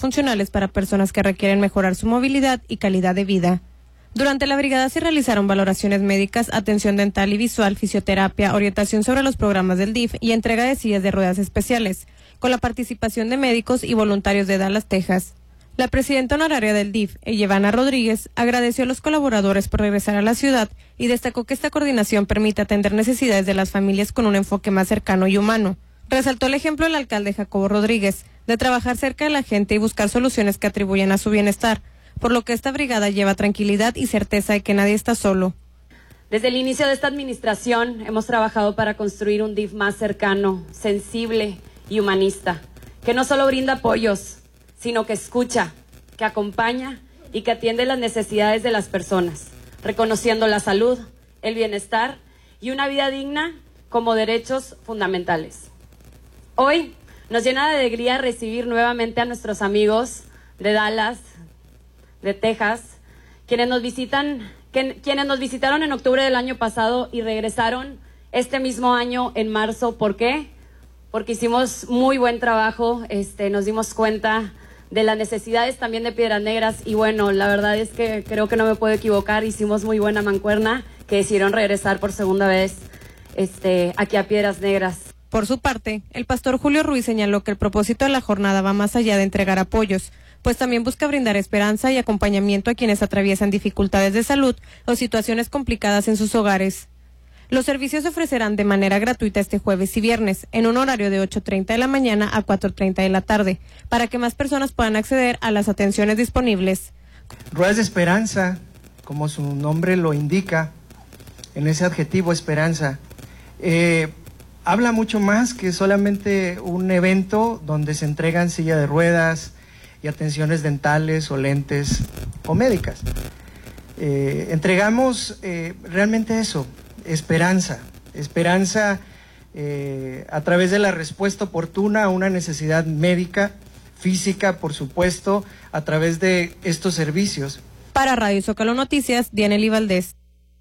funcionales para personas que requieren mejorar su movilidad y calidad de vida. Durante la brigada se realizaron valoraciones médicas, atención dental y visual, fisioterapia, orientación sobre los programas del DIF y entrega de sillas de ruedas especiales, con la participación de médicos y voluntarios de Dallas, Texas. La presidenta honoraria del DIF, Ellevana Rodríguez, agradeció a los colaboradores por regresar a la ciudad y destacó que esta coordinación permite atender necesidades de las familias con un enfoque más cercano y humano. Resaltó el ejemplo del alcalde Jacobo Rodríguez, de trabajar cerca de la gente y buscar soluciones que atribuyen a su bienestar, por lo que esta brigada lleva tranquilidad y certeza de que nadie está solo. Desde el inicio de esta administración hemos trabajado para construir un DIF más cercano, sensible y humanista, que no solo brinda apoyos, sino que escucha, que acompaña y que atiende las necesidades de las personas, reconociendo la salud, el bienestar y una vida digna como derechos fundamentales. Hoy nos llena de alegría recibir nuevamente a nuestros amigos de Dallas, de Texas, quienes nos visitaron en octubre del año pasado y regresaron este mismo año en marzo. ¿Por qué? Porque hicimos muy buen trabajo, nos dimos cuenta de las necesidades también de Piedras Negras y bueno, la verdad es que creo que no me puedo equivocar, hicimos muy buena mancuerna que decidieron regresar por segunda vez aquí a Piedras Negras. Por su parte, el pastor Julio Ruiz señaló que el propósito de la jornada va más allá de entregar apoyos, pues también busca brindar esperanza y acompañamiento a quienes atraviesan dificultades de salud o situaciones complicadas en sus hogares. Los servicios se ofrecerán de manera gratuita este jueves y viernes, en un horario de 8:30 de la mañana a 4:30 de la tarde, para que más personas puedan acceder a las atenciones disponibles. Ruedas de esperanza, como su nombre lo indica, en ese adjetivo esperanza, habla mucho más que solamente un evento donde se entregan silla de ruedas y atenciones dentales o lentes o médicas. Entregamos realmente eso, esperanza a través de la respuesta oportuna a una necesidad médica, física, por supuesto, a través de estos servicios. Para Radio Zócalo Noticias, Dianely Valdés.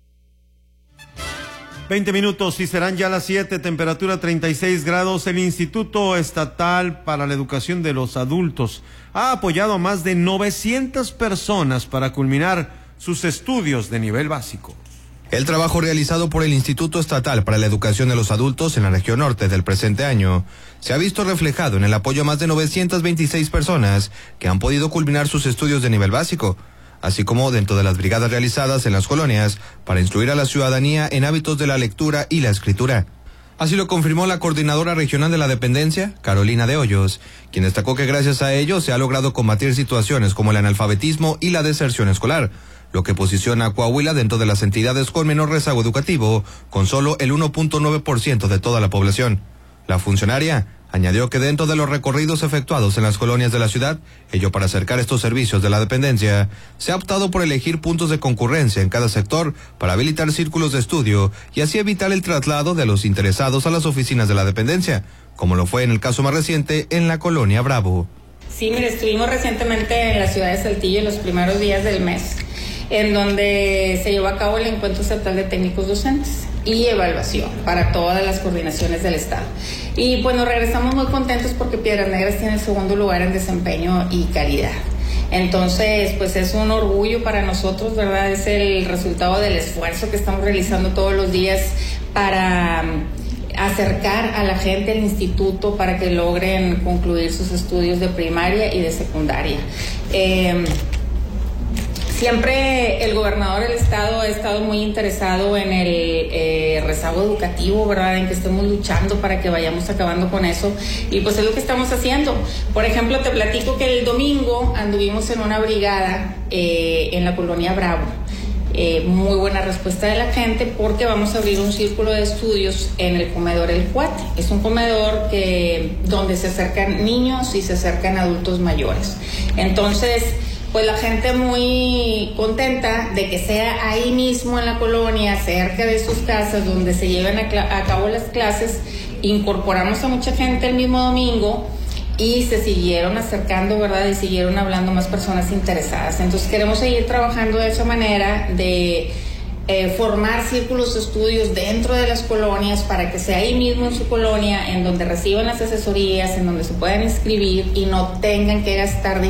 20 minutos y serán ya las 7, temperatura 36 grados. El Instituto Estatal para la Educación de los Adultos ha apoyado a más de 900 personas para culminar sus estudios de nivel básico. El trabajo realizado por el Instituto Estatal para la Educación de los Adultos en la región norte del presente año se ha visto reflejado en el apoyo a más de 926 personas que han podido culminar sus estudios de nivel básico, así como dentro de las brigadas realizadas en las colonias para instruir a la ciudadanía en hábitos de la lectura y la escritura. Así lo confirmó la coordinadora regional de la dependencia, Carolina de Hoyos, quien destacó que gracias a ello se ha logrado combatir situaciones como el analfabetismo y la deserción escolar, lo que posiciona a Coahuila dentro de las entidades con menor rezago educativo, con solo el 1.9% de toda la población. La funcionaria añadió que dentro de los recorridos efectuados en las colonias de la ciudad, ello para acercar estos servicios de la dependencia, se ha optado por elegir puntos de concurrencia en cada sector para habilitar círculos de estudio y así evitar el traslado de los interesados a las oficinas de la dependencia, como lo fue en el caso más reciente en la colonia Bravo. Sí, mire, estuvimos recientemente en la ciudad de Saltillo en los primeros días del mes, en donde se llevó a cabo el Encuentro Estatal de Técnicos Docentes y evaluación para todas las coordinaciones del Estado. Y pues nos regresamos muy contentos porque Piedras Negras tiene el segundo lugar en desempeño y calidad. Entonces, pues es un orgullo para nosotros, ¿verdad? Es el resultado del esfuerzo que estamos realizando todos los días para acercar a la gente al instituto para que logren concluir sus estudios de primaria y de secundaria. Siempre el gobernador del estado ha estado muy interesado en el rezago educativo, ¿verdad? En que estemos luchando para que vayamos acabando con eso. Y pues es lo que estamos haciendo. Por ejemplo, te platico que el domingo anduvimos en una brigada en la colonia Bravo. Muy buena respuesta de la gente porque vamos a abrir un círculo de estudios en el comedor El Cuate. Es un comedor donde se acercan niños y se acercan adultos mayores. Entonces, pues la gente muy contenta de que sea ahí mismo en la colonia, cerca de sus casas, donde se lleven a cabo las clases. Incorporamos a mucha gente el mismo domingo y se siguieron acercando, ¿verdad? Y siguieron hablando más personas interesadas. Entonces queremos seguir trabajando de esa manera, de formar círculos de estudios dentro de las colonias para que sea ahí mismo en su colonia, en donde reciban las asesorías, en donde se puedan inscribir y no tengan que gastar